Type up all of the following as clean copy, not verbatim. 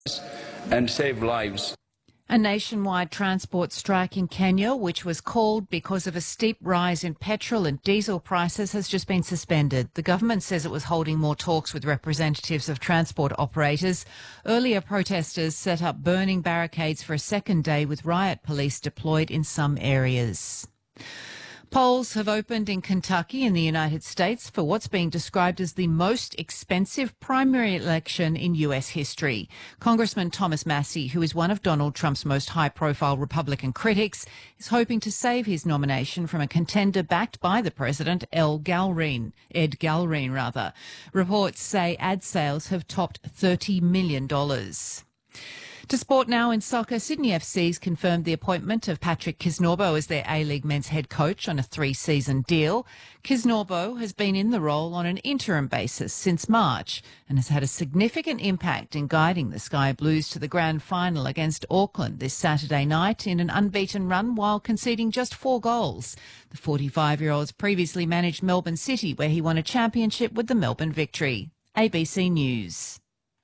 and save lives. A nationwide transport strike in Kenya, which was called because of a steep rise in petrol and diesel prices, has just been suspended. The government says it was holding more talks with representatives of transport operators. Earlier, protesters set up burning barricades for a second day with riot police deployed in some areas. Polls have opened in Kentucky in the United States for what's being described as the most expensive primary election in US history. Congressman Thomas Massie, who is one of Donald Trump's most high-profile Republican critics, is hoping to save his nomination from a contender backed by the president, Ed Galrine. Reports say ad sales have topped $30 million. To sport now in soccer, Sydney FC's confirmed the appointment of Patrick Kisnorbo as their A-League men's head coach on a 3-season deal. Kisnorbo has been in the role on an interim basis since March and has had a significant impact in guiding the Sky Blues to the grand final against Auckland this Saturday night in an unbeaten run while conceding just 4 goals. The 45-year-old's previously managed Melbourne City, where he won a championship with the Melbourne Victory. ABC News.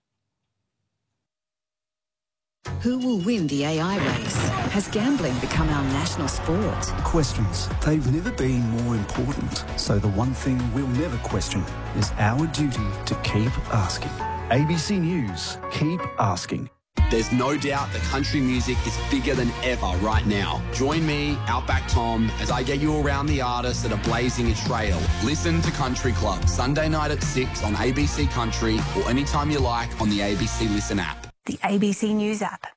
Who will win the AI race? Has gambling become our national sport? Questions. They've never been more important. So the one thing we'll never question is our duty to keep asking. ABC News. Keep asking. There's no doubt that country music is bigger than ever right now. Join me, Outback Tom, as I get you around the artists that are blazing a trail. Listen to Country Club, Sunday night at 6 on ABC Country or anytime you like on the ABC Listen app. The ABC News app.